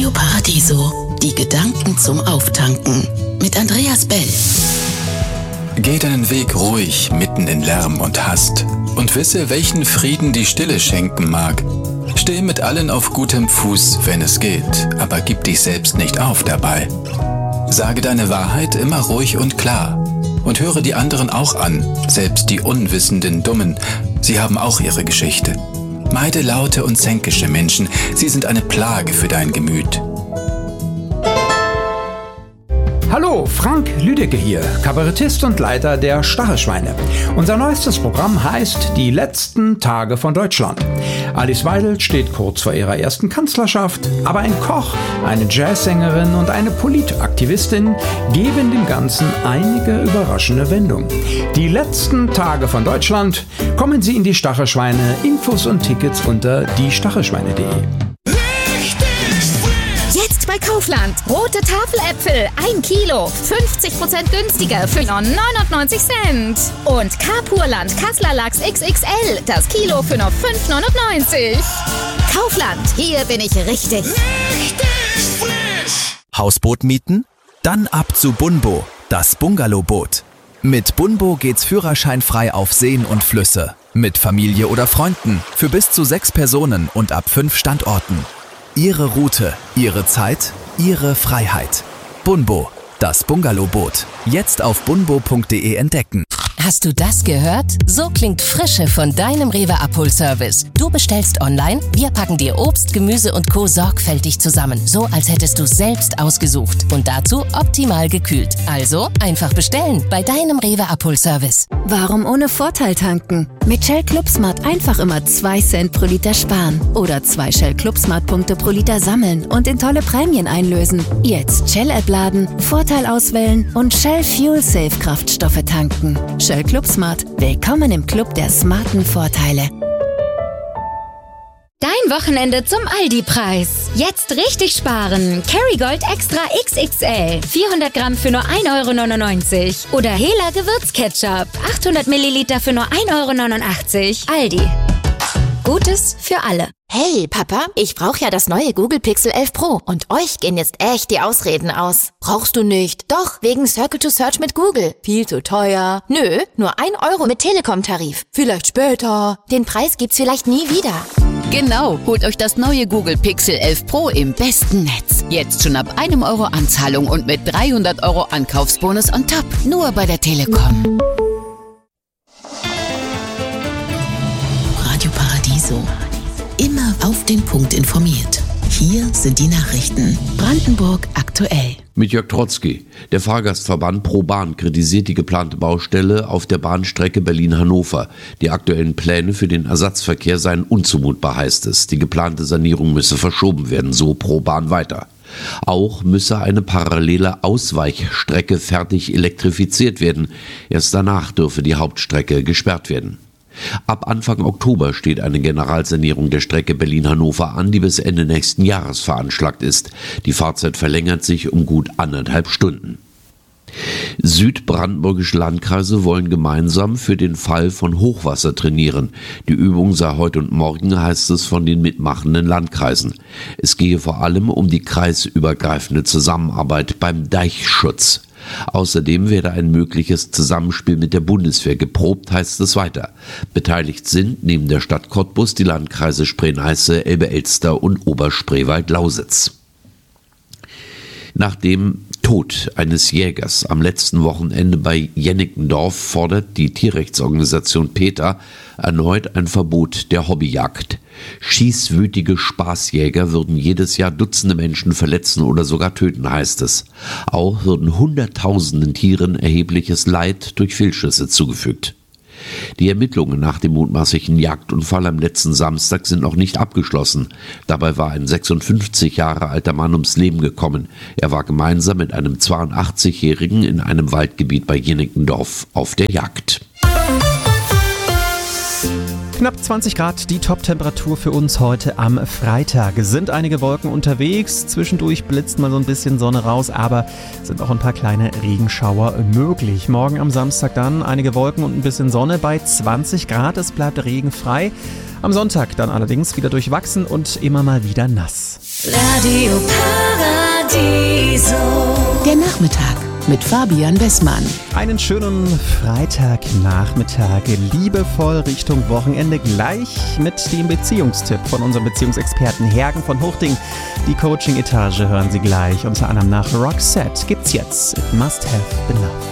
Radio Paradiso, die Gedanken zum Auftanken mit Andreas Bell. Geh deinen Weg ruhig mitten in Lärm und Hast und wisse, welchen Frieden die Stille schenken mag. Steh mit allen auf gutem Fuß, wenn es geht, aber gib dich selbst nicht auf dabei. Sage deine Wahrheit immer ruhig und klar und höre die anderen auch an, selbst die unwissenden Dummen, sie haben auch ihre Geschichte. Meide laute und zänkische Menschen, sie sind eine Plage für dein Gemüt. Hallo, Frank Lüdecke hier, Kabarettist und Leiter der Stachelschweine. Unser neuestes Programm heißt Die letzten Tage von Deutschland. Alice Weidel steht kurz vor ihrer ersten Kanzlerschaft, aber ein Koch, eine Jazzsängerin und eine Politaktivistin geben dem Ganzen einige überraschende Wendungen. Die letzten Tage von Deutschland, kommen Sie in die Stachelschweine, Infos und Tickets unter diestachelschweine.de. Jetzt bei Kaufland. Rote Tafeläpfel, 1 Kilo, 50% günstiger für nur 99 Cent. Und Carpurland Kassler Lachs XXL, das Kilo für nur 5,99. Kaufland, hier bin ich richtig. Richtig frisch. Hausboot mieten? Dann ab zu Bunbo, das Bungalowboot. Mit Bunbo geht's führerscheinfrei auf Seen und Flüsse. Mit Familie oder Freunden, für bis zu 6 Personen und ab 5 Standorten. Ihre Route, Ihre Zeit, Ihre Freiheit. Bunbo, das Bungalowboot. Jetzt auf bunbo.de entdecken. Hast du das gehört? So klingt Frische von deinem Rewe-Abholservice. Du bestellst online, wir packen dir Obst, Gemüse und Co. sorgfältig zusammen. So, als hättest du es selbst ausgesucht. Und dazu optimal gekühlt. Also einfach bestellen bei deinem Rewe-Abholservice. Warum ohne Vorteil tanken? Mit Shell Club Smart einfach immer 2 Cent pro Liter sparen. Oder 2 Shell Club Smart Punkte pro Liter sammeln und in tolle Prämien einlösen. Jetzt Shell-App laden, Vorteil auswählen und Shell Fuel Safe Kraftstoffe tanken. Shell Club Smart. Willkommen im Club der smarten Vorteile. Dein Wochenende zum Aldi-Preis. Jetzt richtig sparen. Kerrygold Extra XXL. 400 Gramm für nur 1,99 €. Oder Hela Gewürzketchup. 800 Milliliter für nur 1,89 €. Aldi. Gutes für alle. Hey, Papa, ich brauche ja das neue Google Pixel 11 Pro und euch gehen jetzt echt die Ausreden aus. Brauchst du nicht? Doch, wegen Circle to Search mit Google. Viel zu teuer. Nö, nur 1 € mit Telekom-Tarif. Vielleicht später. Den Preis gibt's vielleicht nie wieder. Genau, holt euch das neue Google Pixel 11 Pro im besten Netz. Jetzt schon ab 1 € Anzahlung und mit 300 € Ankaufsbonus on top. Nur bei der Telekom. Radio Paradiso. Immer auf den Punkt informiert. Hier sind die Nachrichten. Brandenburg aktuell. Mit Jörg Trotzki. Der Fahrgastverband ProBahn kritisiert die geplante Baustelle auf der Bahnstrecke Berlin-Hannover. Die aktuellen Pläne für den Ersatzverkehr seien unzumutbar, heißt es. Die geplante Sanierung müsse verschoben werden, so ProBahn weiter. Auch müsse eine parallele Ausweichstrecke fertig elektrifiziert werden. Erst danach dürfe die Hauptstrecke gesperrt werden. Ab Anfang Oktober steht eine Generalsanierung der Strecke Berlin-Hannover an, die bis Ende nächsten Jahres veranschlagt ist. Die Fahrzeit verlängert sich um gut 1,5 Stunden. Südbrandenburgische Landkreise wollen gemeinsam für den Fall von Hochwasser trainieren. Die Übung sei heute und morgen, heißt es von den mitmachenden Landkreisen. Es gehe vor allem um die kreisübergreifende Zusammenarbeit beim Deichschutz. Außerdem werde ein mögliches Zusammenspiel mit der Bundeswehr geprobt, heißt es weiter. Beteiligt sind neben der Stadt Cottbus die Landkreise Spree-Neiße, Elbe-Elster und Oberspreewald-Lausitz. Nach dem Tod eines Jägers am letzten Wochenende bei Jennickendorf fordert die Tierrechtsorganisation PETA erneut ein Verbot der Hobbyjagd. Schießwütige Spaßjäger würden jedes Jahr Dutzende Menschen verletzen oder sogar töten, heißt es. Auch würden Hunderttausenden Tieren erhebliches Leid durch Fehlschüsse zugefügt. Die Ermittlungen nach dem mutmaßlichen Jagdunfall am letzten Samstag sind noch nicht abgeschlossen. Dabei war ein 56 Jahre alter Mann ums Leben gekommen. Er war gemeinsam mit einem 82-Jährigen in einem Waldgebiet bei Jennickendorf auf der Jagd. Knapp 20 Grad, die Top-Temperatur für uns heute am Freitag. Es sind einige Wolken unterwegs, zwischendurch blitzt mal so ein bisschen Sonne raus, aber sind auch ein paar kleine Regenschauer möglich. Morgen am Samstag dann einige Wolken und ein bisschen Sonne bei 20 Grad, es bleibt regenfrei. Am Sonntag dann allerdings wieder durchwachsen und immer mal wieder nass. Radio Paradiso. Der Nachmittag mit Fabian Bessmann. Einen schönen Freitagnachmittag, liebevoll Richtung Wochenende, gleich mit dem Beziehungstipp von unserem Beziehungsexperten Hergen von Huchting. Die Coaching-Etage hören Sie gleich, unter anderem nach Roxette. Gibt's jetzt It Must Have Been Love.